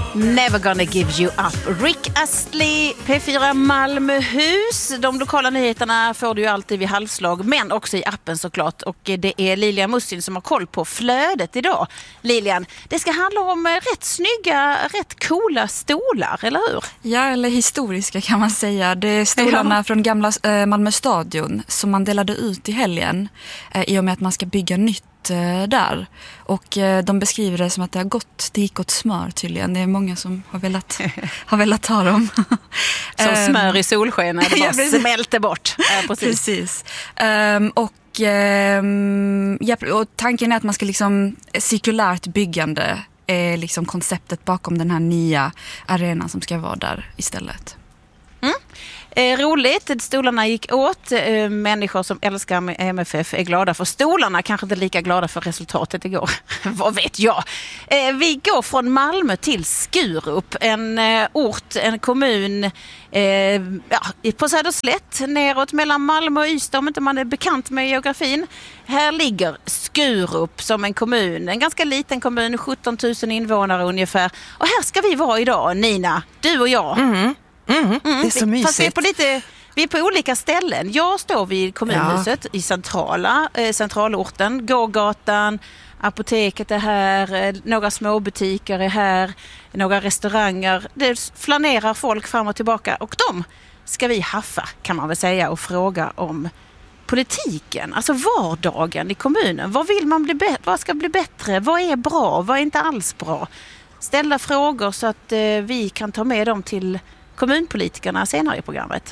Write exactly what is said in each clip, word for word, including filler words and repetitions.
Never gonna give you up. Rick Astley, P fyra Malmöhus. De lokala nyheterna får du ju alltid vid halvslag, men också i appen såklart. Och det är Lilian Mussin som har koll på flödet idag. Lilian, det ska handla om rätt snygga, rätt coola stolar, eller hur? Ja, eller historiska kan man säga. Det är stolarna ja. från gamla eh, Malmö stadion som man delade ut i helgen eh, i och med att man ska bygga nytt där. Och eh, de beskriver det som att det har gått, det gick åt smör tydligen. Det är många som har velat, har velat ta dem. Som smör i solsken, det bara ja, smälter bort. Ja, precis. precis. Um, och, um, ja, och tanken är att man ska liksom, cirkulärt byggande är liksom konceptet bakom den här nya arenan som ska vara där istället. Mm. Eh, roligt, stolarna gick åt. Eh, människor som älskar M F F är glada för stolarna, kanske inte lika glada för resultatet igår. Vad vet jag? Eh, vi går från Malmö till Skurup, en eh, ort, en kommun eh, ja, på Söderslätt, neråt mellan Malmö och Ystad, om inte man är bekant med geografin. Här ligger Skurup som en kommun, en ganska liten kommun, sjutton tusen invånare ungefär. Och här ska vi vara idag, Nina, du och jag. Mm. Mm, mm. Det är så mysigt. Fast vi är på, lite, vi är på olika ställen. Jag står vid kommunhuset ja. i centrala, eh, centralorten. Gågatan, apoteket är här, eh, några småbutiker är här, några restauranger. Det flanerar folk fram och tillbaka. Och de ska vi haffa, kan man väl säga, och fråga om politiken. Alltså vardagen i kommunen. Vad vill man bli bättre? Vad ska bli bättre? Vad är bra? Vad är inte alls bra? Ställa frågor så att eh, vi kan ta med dem till kommunpolitikerna senare i programmet.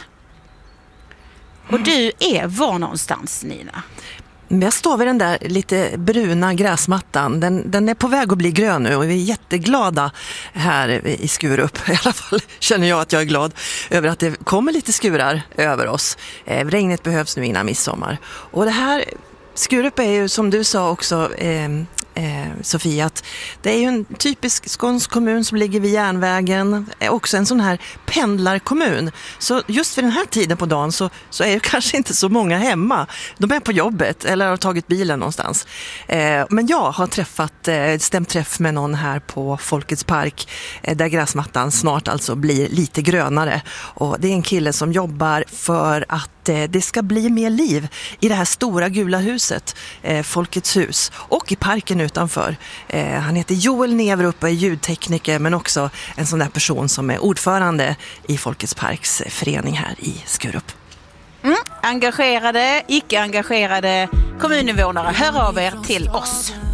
Och du är var någonstans, Nina? Jag står vid den där lite bruna gräsmattan. Den, den är på väg att bli grön nu och vi är jätteglada här i Skurup. I alla fall känner jag att jag är glad över att det kommer lite skurar över oss. Eh, regnet behövs nu innan midsommar. Och det här, Skurup är ju som du sa också... Eh, Eh, Sofia, att det är ju en typisk skånsk kommun som ligger vid järnvägen, är också en sån här pendlarkommun. Så just vid den här tiden på dagen så, så är det kanske inte så många hemma. De är på jobbet eller har tagit bilen någonstans. Eh, men jag har träffat, eh, stämt träff med någon här på Folkets park eh, där gräsmattan snart alltså blir lite grönare. Och det är en kille som jobbar för att eh, det ska bli mer liv i det här stora gula huset, eh, Folkets hus, och i parken utanför. Eh, han heter Joel Neverup och är ljudtekniker, men också en sån där person som är ordförande i Folkets parks förening här i Skurup. Mm, engagerade, icke-engagerade kommuninvånare, hör av er till oss.